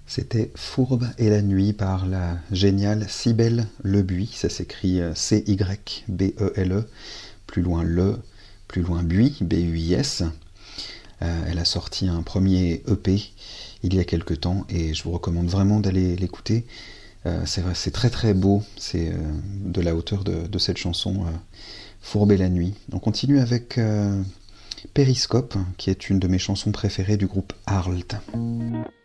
C'était Fourbe et la nuit par la géniale Cybèle Lebuy, ça s'écrit C-Y-B-E-L-E, plus loin le, plus loin Buis, B-U-I-S. Elle a sorti un premier EP il y a quelque temps et je vous recommande vraiment d'aller l'écouter. C'est très très beau, c'est de la hauteur de cette chanson Fourbe et la nuit. On continue avec Périscope, qui est une de mes chansons préférées du groupe Arlt.